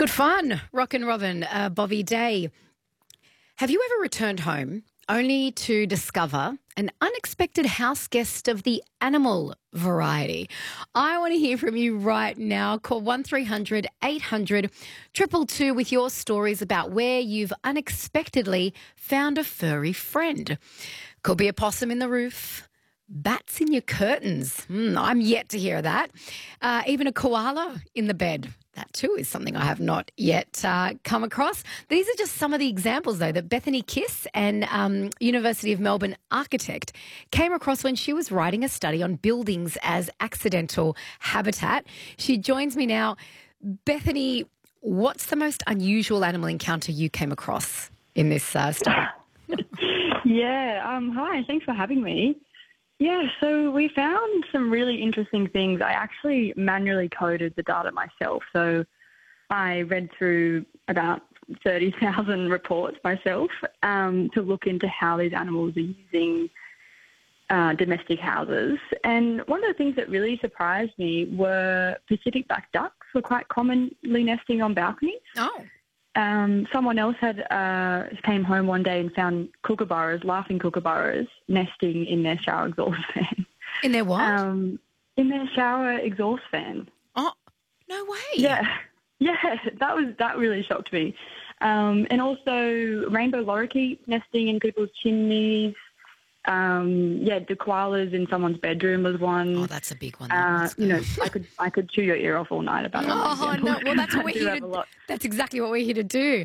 Good fun. Rock and Robin, Bobby Day. Have you ever returned home only to discover an unexpected house guest of the animal variety? I want to hear from you right now. Call 1300 800 222 with your stories about where you've unexpectedly found a furry friend. Could be a possum in the roof, bats in your curtains. I'm yet to hear that. Even a koala in the bed. That too is something I have not yet come across. These are just some of the examples, though, that Bethany Kiss, an University of Melbourne architect, came across when she was writing a study on buildings as accidental habitat. She joins me now. Bethany, what's the most unusual animal encounter you came across in this study? Hi, thanks for having me. Yeah, so we found some really interesting things. I actually manually coded the data myself. So I read through about 30,000 reports myself to look into how these animals are using domestic houses. And one of the things that really surprised me were Pacific black ducks were quite commonly nesting on balconies. Oh. Someone else came home one day and found kookaburras, laughing kookaburras, nesting in their shower exhaust fan. In their what? In their shower exhaust fan. Oh, no way. Yeah, that really shocked me. And also rainbow lorikeet nesting in people's chimneys. The koalas in someone's bedroom was one. Oh, that's a big one. I could chew your ear off all night about that. Oh no! Well, that's what we're here to do. That's exactly what we're here to do.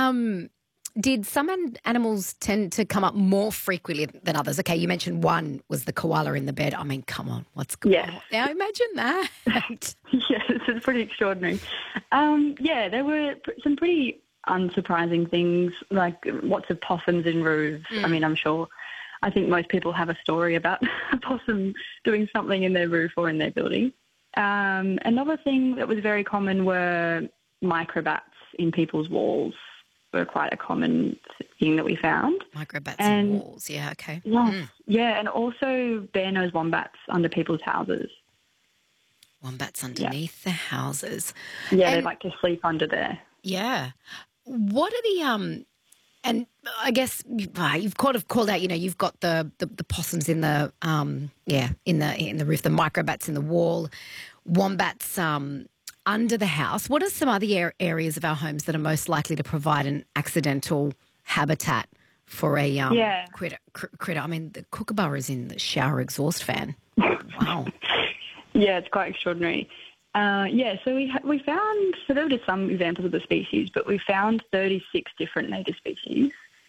Did some animals tend to come up more frequently than others? Okay, you mentioned one was the koala in the bed. I mean, come on, what's going on? Now imagine that. Yes, it's pretty extraordinary. There were some pretty unsurprising things, like lots of possums in roofs. I mean, I think most people have a story about a possum doing something in their roof or in their building. Another thing that was very common were microbats in people's walls. Were quite a common thing that we found. Microbats in walls, yeah, okay. Yeah, and also bare-nosed wombats under people's houses. Wombats underneath the houses. Yeah, they like to sleep under there. Yeah. What are the and I guess you've kind of called out, you've got the possums in the in the roof, the microbats in the wall, wombats under the house. What are some other areas of our homes that are most likely to provide an accidental habitat for a critter? I mean, the kookaburra is in the shower exhaust fan. Wow. Yeah, it's quite extraordinary. So we found, so there were just some examples of the species, but we found 36 different native species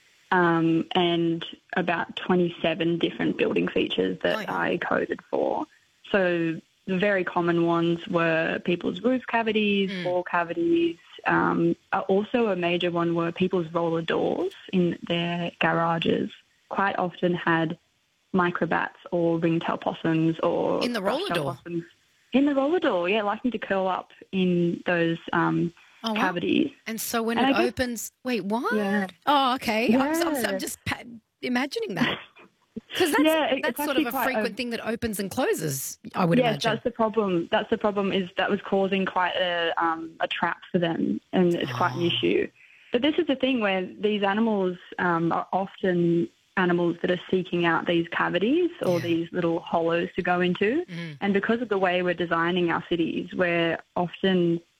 and about 27 different building features that I coded for. So the very common ones were people's roof cavities, wall cavities. Also a major one were people's roller doors in their garages. Quite often had microbats or ringtail possums or... In the roller door? Possums. In the roller door, liking to curl up in those cavities. And so when it opens... Wait, what? Yeah. Oh, okay. Yeah. I'm just imagining that. Because that's sort of a frequent thing that opens and closes, I would imagine. Yes, that's the problem. Is that was causing quite a trap for them, and it's quite an issue. But this is the thing where these animals are often animals that are seeking out these cavities or these little hollows to go into. And because of the way we're designing our cities, we're often